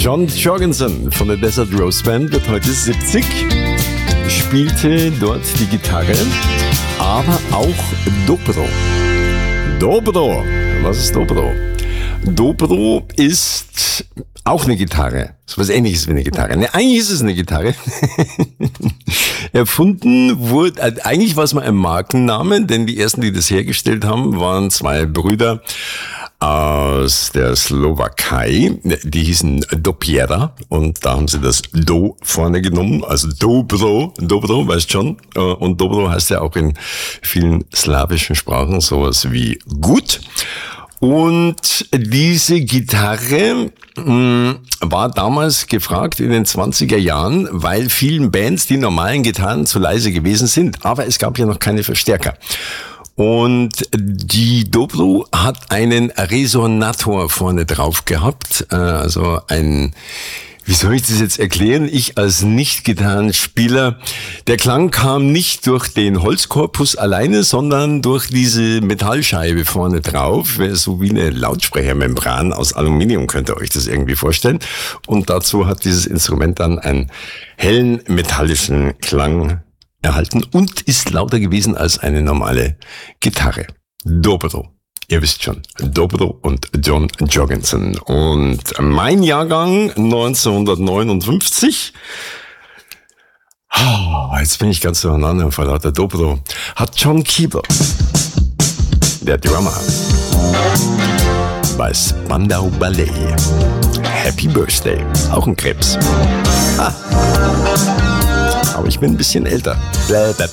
John Jorgensen von der Desert Rose Band wird heute 70, spielte dort die Gitarre, aber auch Dobro. Dobro, was ist Dobro? Dobro ist auch eine Gitarre. So was Ähnliches wie eine Gitarre. Ne, eigentlich ist es eine Gitarre. Erfunden wurde, eigentlich war es mal ein Markenname, denn die ersten, die das hergestellt haben, waren zwei Brüder aus der Slowakei. Die hießen Dopiera und da haben sie das Do vorne genommen, also Dobro, weißt schon. Und Dobro heißt ja auch in vielen slawischen Sprachen sowas wie gut. Und diese Gitarre war damals gefragt in den 20er Jahren, weil vielen Bands die normalen Gitarren zu leise gewesen sind. Aber es gab ja noch keine Verstärker. Und die Dobro hat einen Resonator vorne drauf gehabt. Also wie soll ich das jetzt erklären? Ich als Nicht-Gitarrenspieler, der Klang kam nicht durch den Holzkorpus alleine, sondern durch diese Metallscheibe vorne drauf. So wie eine Lautsprechermembran aus Aluminium, könnt ihr euch das irgendwie vorstellen. Und dazu hat dieses Instrument dann einen hellen metallischen Klang erhalten und ist lauter gewesen als eine normale Gitarre. Dobro. Ihr wisst schon, Dobro und John Jorgensen. Und mein Jahrgang 1959, jetzt bin ich ganz durcheinander vor lauter Dobro, hat John Keeper, der Drummer, bei Spandau Ballet. Happy Birthday, auch ein Krebs. Aber ich bin ein bisschen älter.